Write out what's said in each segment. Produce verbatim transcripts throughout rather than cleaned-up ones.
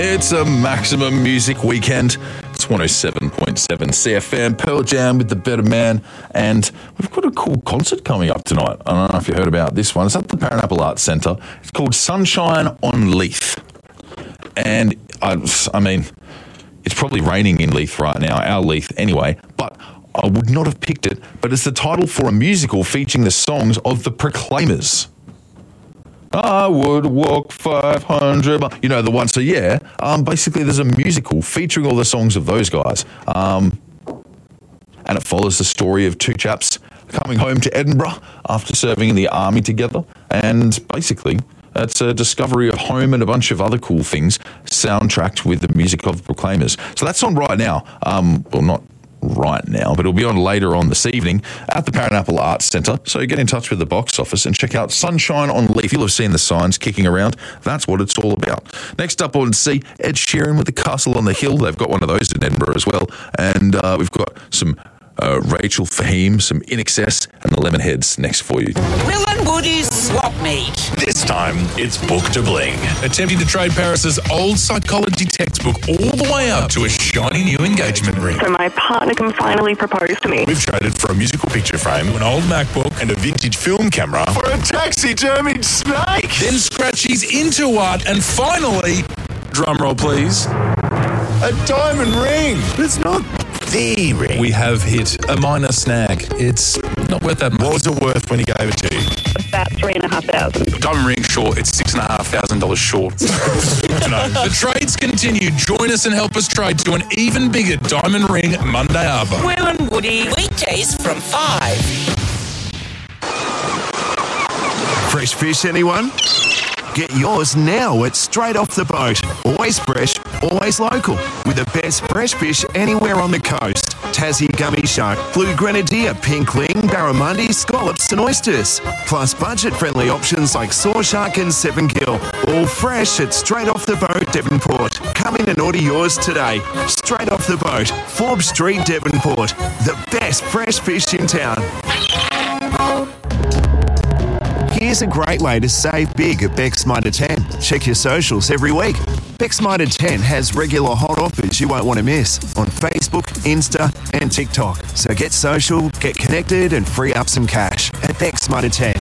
It's a Maximum Music Weekend. It's one oh seven point seven C F M, Pearl Jam with the Better Man, and we've got a cool concert coming up tonight. I don't know if you heard about this one. It's at the Paranapple Arts Centre. It's called Sunshine on Leith. And, I, I mean, it's probably raining in Leith right now, our Leith anyway, but I would not have picked it, but it's the title for a musical featuring the songs of the Proclaimers. I would walk five hundred miles. You know, the one. So, yeah, um, basically there's a musical featuring all the songs of those guys. Um, and it follows the story of two chaps coming home to Edinburgh after serving in the army together. And basically, it's a discovery of home and a bunch of other cool things soundtracked with the music of the Proclaimers. So that's on right now. Um, well, not right now, but it'll be on later on this evening at the Paranapple Arts Centre. So get in touch with the box office and check out Sunshine on Leith. You'll have seen the signs kicking around. That's what it's all about. Next up on C, Ed Sheeran with the Castle on the Hill. They've got one of those in Edinburgh as well. And uh, we've got some uh, Rachel Fahim, some In Excess, and the Lemonheads next for you. Will and Woody's swap meet. This time, it's Book to Bling. Attempting to trade Paris's old psychology textbook all the way up to a shiny new engagement ring. So my partner can finally propose to me. We've traded for a musical picture frame, an old MacBook, and a vintage film camera for a taxidermied snake. Then Scratchy's into art, and finally, drumroll please, a diamond ring. But it's not the ring. We have hit a minor snag. It's not worth that much. What was it worth when he gave it to you? About three and a half thousand. Diamond ring short. It's six and a half thousand dollars short. Good to know. The trades continue. Join us and help us trade to an even bigger diamond ring Monday Arbor. Will and Woody, weekdays from five. Fresh fish, anyone? Get yours now at Straight Off the Boat. Always fresh, always local. With the best fresh fish anywhere on the coast. Tassie gummy shark, blue grenadier, pinkling, barramundi, scallops and oysters. Plus budget-friendly options like saw shark and seven gill. All fresh at Straight Off the Boat, Devonport. Come in and order yours today. Straight Off the Boat, Forbes Street, Devonport. The best fresh fish in town. Here's a great way to save big at Beck's Mitre ten. Check your socials every week. Beck's Mitre ten has regular hot offers you won't want to miss on Facebook, Insta and TikTok. So get social, get connected and free up some cash at Beck's Mitre ten.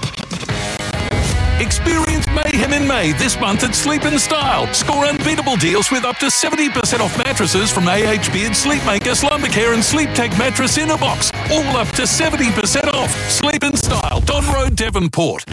Experience mayhem in May this month at Sleep in Style. Score unbeatable deals with up to seventy percent off mattresses from A H Beard, Sleepmaker, Slumbercare and Sleep Tech Mattress in a box. All up to seventy percent off. Sleep in Style, Don Road, Devonport.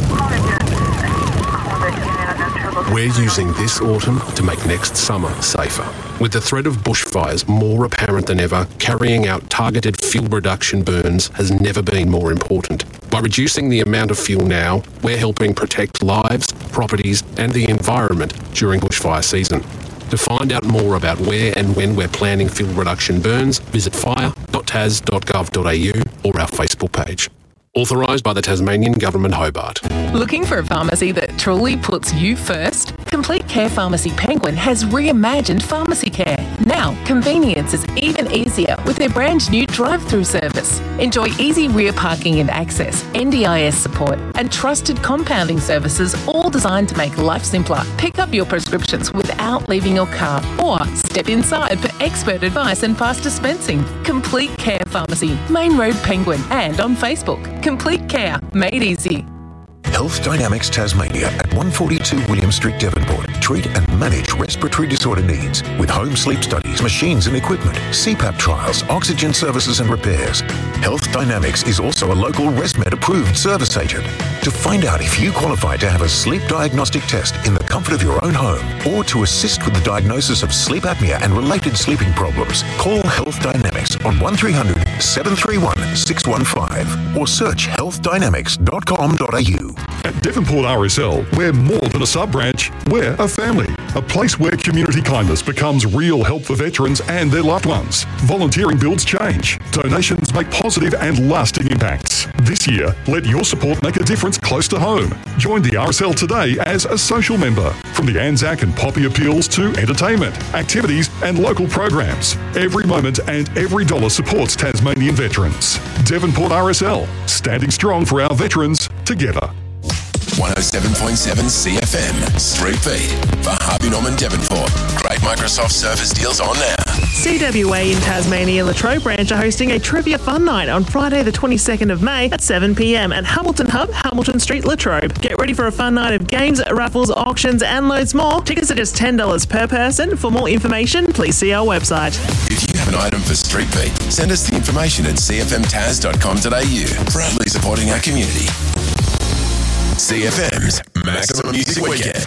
We're using this autumn to make next summer safer. With the threat of bushfires more apparent than ever, carrying out targeted fuel reduction burns has never been more important. By reducing the amount of fuel now, we're helping protect lives, properties, and the environment during bushfire season. To find out more about where and when we're planning fuel reduction burns, visit fire dot tas dot gov dot a u or our Facebook page. Authorised by the Tasmanian Government, Hobart. Looking for a pharmacy that truly puts you first? Complete Care Pharmacy Penguin has reimagined pharmacy care. Now, convenience is even easier with their brand new drive-through service. Enjoy easy rear parking and access, N D I S support, and trusted compounding services, all designed to make life simpler. Pick up your prescriptions without leaving your car, or step inside for expert advice and fast dispensing. Complete Care Pharmacy, Main Road, Penguin, and on Facebook. Complete Care, made easy. Health Dynamics Tasmania at one forty-two William Street, Devonport. Treat and manage respiratory disorder needs with home sleep studies, machines and equipment, C PAP trials, oxygen services and repairs. Health Dynamics is also a local ResMed approved service agent. To find out if you qualify to have a sleep diagnostic test in the comfort of your own home or to assist with the diagnosis of sleep apnea and related sleeping problems, call Health Dynamics on one three hundred, seven three one, six one five or search health dynamics dot com dot a u. At Devonport R S L, we're more than a sub-branch, we're a family. A place where community kindness becomes real help for veterans and their loved ones. Volunteering builds change. Donations make positive and lasting impacts. This year, let your support make a difference close to home. Join the R S L today as a social member. From the Anzac and Poppy appeals to entertainment, activities and local programs. Every moment and every dollar supports Tasmanian veterans. Devonport R S L, standing strong for our veterans together. one oh seven point seven C F M. Street Beat for Harvey Norman Devonport. Great Microsoft Surface deals on now. C W A in Tasmania Latrobe Branch are hosting a trivia fun night on Friday the twenty-second of May at seven p m at Hamilton Hub, Hamilton Street, Latrobe. Get ready for a fun night of games, raffles, auctions and loads more. Tickets are just ten dollars per person. For more information, please see our website. If you have an item for Street Beat, send us the information at c f m taz dot com dot a u. Proudly supporting our community. C F M's Maximum Music Weekend.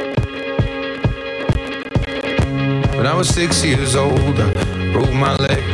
When I was six years old, I broke my leg.